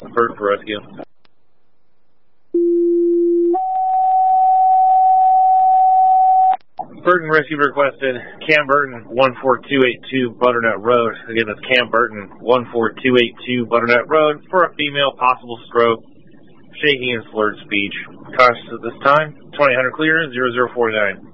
Burton for rescue. Burton rescue requested Cam Burton 14282 Butternut Road. Again, that's Cam Burton 14282 Butternut Road for a female, possible stroke, shaking and slurred speech. Conscious at this time, 2000 clear, 0049.